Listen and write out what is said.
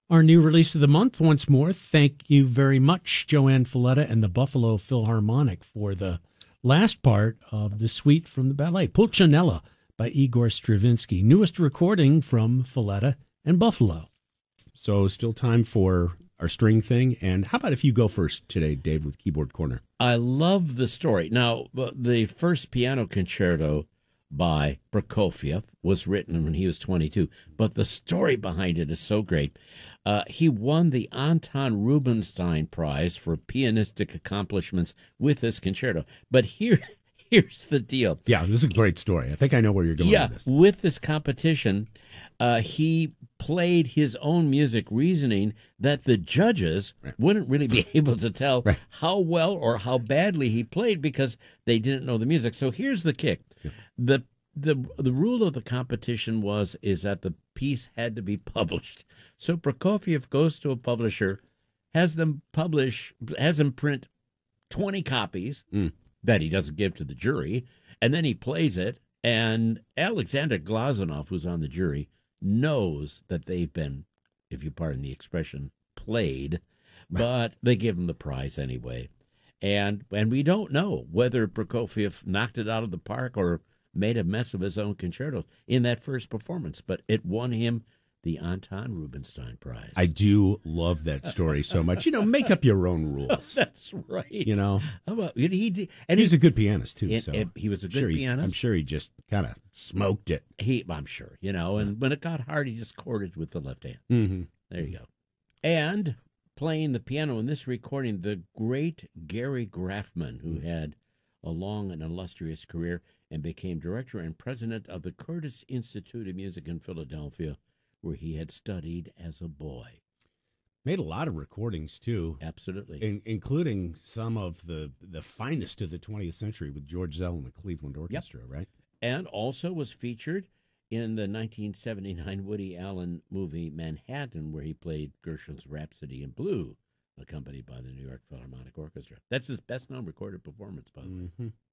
Our new release of the month once more. Thank you very much, Joanne Falletta and the Buffalo Philharmonic, for the last part of the suite from the ballet, Pulcinella by Igor Stravinsky. Newest recording from Falletta and Buffalo. So still time for our string thing. And how about if you go first today, Dave, with Keyboard Corner? I love the story. Now, the first piano concerto by Prokofiev was written when he was 22, but the story behind it is so great. He won the Anton Rubinstein Prize for pianistic accomplishments with this concerto. But here's the deal. Yeah, this is a great story. I think I know where you're going with this. With this competition, he played his own music, reasoning that the judges wouldn't really be able to tell how well or how badly he played because they didn't know the music. So here's the kick. Yeah. The rule of the competition is that the piece had to be published. So Prokofiev goes to a publisher, has them print 20 copies that he doesn't give to the jury, and then he plays it, and Alexander Glazunov, who's on the jury, knows that they've been, if you pardon the expression, played, but they give him the prize anyway. And we don't know whether Prokofiev knocked it out of the park or made a mess of his own concerto in that first performance, but it won him the Anton Rubinstein Prize. I do love that story so much. Make up your own rules. That's right. How about, he's a good pianist, too. He was a good pianist. I'm sure he just kind of smoked it. I'm sure, and when it got hard, he just chorded with the left hand. Mm-hmm. There you go. And playing the piano in this recording, the great Gary Graffman, who had a long and illustrious career and became director and president of the Curtis Institute of Music in Philadelphia, where he had studied as a boy. Made a lot of recordings, too. Absolutely. Including some of the finest of the 20th century with George Zell and the Cleveland Orchestra, right? And also was featured in the 1979 Woody Allen movie Manhattan, where he played Gershwin's Rhapsody in Blue, accompanied by the New York Philharmonic Orchestra. That's his best-known recorded performance, by the way.